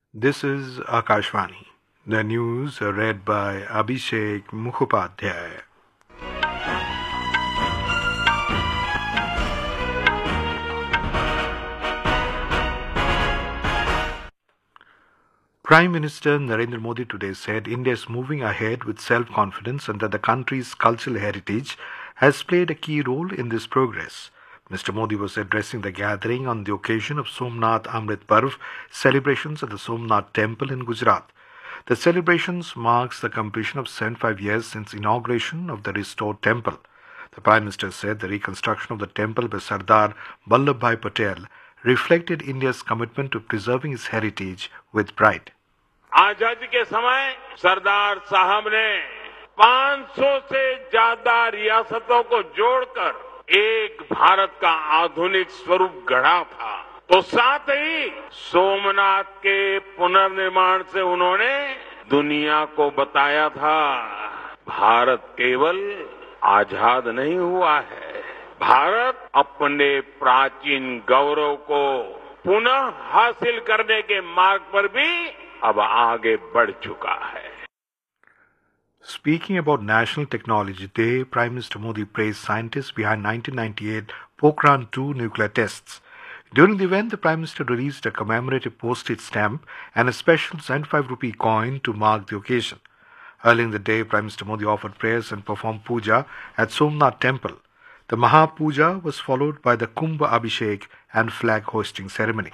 This is Akashvani. The news are read by Abhishek Mukhopadhyay. Prime Minister Narendra Modi today said India is moving ahead with self-confidence and that the country's cultural heritage has played a key role in this progress. Mr. Modi was addressing the gathering on the occasion of Somnath Amrit Parv celebrations at the Somnath Temple in Gujarat. The celebrations marks the completion of 75 years since inauguration of the restored temple. The Prime Minister said the reconstruction of the temple by Sardar Vallabhbhai Patel reflected India's commitment to preserving its heritage with pride. आजादी के समय सरदार साहब ने 500 से ज्यादा रियासतों को जोड़कर एक भारत का आधुनिक स्वरूप गढ़ा था। तो साथ ही सोमनाथ के पुनर्निर्माण से उन्होंने दुनिया को बताया था भारत केवल आजाद नहीं हुआ है, भारत अपने प्राचीन गौरव को पुनः हासिल करने के मार्ग पर भी अब आगे बढ़ चुका है। Speaking about National Technology Day, Prime Minister Modi praised scientists behind 1998 Pokhran-2 nuclear tests. During the event, the Prime Minister released a commemorative postage stamp and a special 75 rupee coin to mark the occasion. Early in the day, Prime Minister Modi offered prayers and performed puja at Somnath Temple. The Mahapuja was followed by the Kumbh Abhishek and flag hoisting ceremony.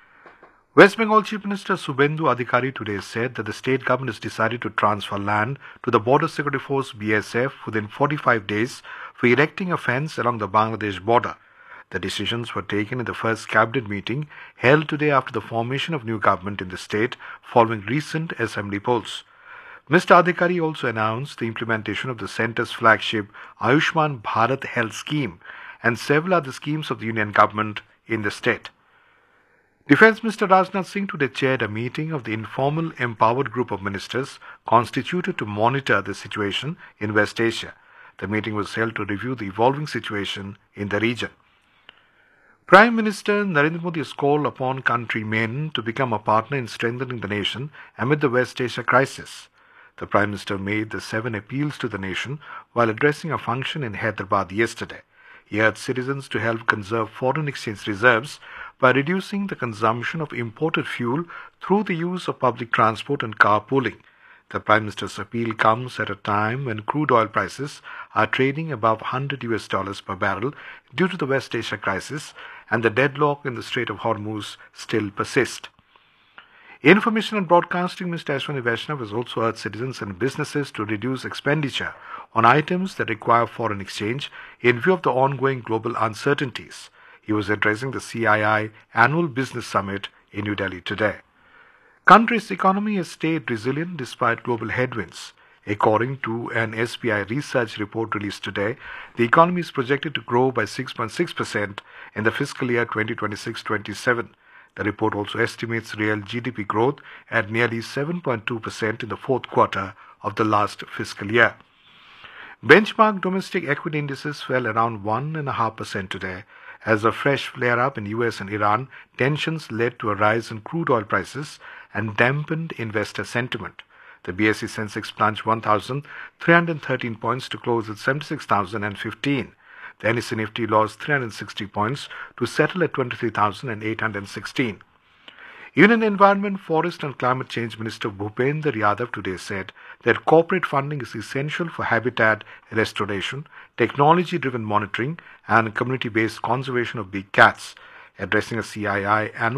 West Bengal Chief Minister Subhendu Adhikari today said that the state government has decided to transfer land to the Border Security Force BSF within 45 days for erecting a fence along the Bangladesh border. The decisions were taken in the first cabinet meeting held today after the formation of new government in the state following recent assembly polls. Mr. Adhikari also announced the implementation of the centre's flagship Ayushman Bharat Health Scheme and several other schemes of the union government in the state. Defence Minister Rajnath Singh today chaired a meeting of the informal empowered group of ministers constituted to monitor the situation in West Asia. The meeting was held to review the evolving situation in the region. Prime Minister Narendra Modi has called upon countrymen to become a partner in strengthening the nation amid the West Asia crisis. The Prime Minister made the 7 appeals to the nation while addressing a function in Hyderabad yesterday. He urged citizens to help conserve foreign exchange reserves by reducing the consumption of imported fuel through the use of public transport and carpooling. The Prime Minister's appeal comes at a time when crude oil prices are trading above $100 per barrel due to the West Asia crisis and the deadlock in the Strait of Hormuz still persist. Information and Broadcasting Minister Ashwani Vaishnav has also urged citizens and businesses to reduce expenditure on items that require foreign exchange in view of the ongoing global uncertainties. He was addressing the CII Annual Business Summit in New Delhi today. Country's economy has stayed resilient despite global headwinds. According to an SBI research report released today, the economy is projected to grow by 6.6% in the fiscal year 2026-27. The report also estimates real GDP growth at nearly 7.2% in the fourth quarter of the last fiscal year. Benchmark domestic equity indices fell around 1.5% today. As a fresh flare-up in US and Iran, tensions led to a rise in crude oil prices and dampened investor sentiment. The BSE Sensex plunged 1,313 points to close at 76,015. The NSE Nifty lost 360 points to settle at 23,816. Union Environment, Forest and Climate Change Minister Bhupender Yadav today said that corporate funding is essential for habitat restoration, technology-driven monitoring and community-based conservation of big cats. Addressing a CII annual